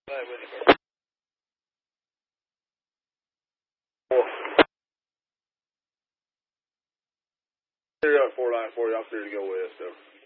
Clear up 494, y'all clear to go west, though.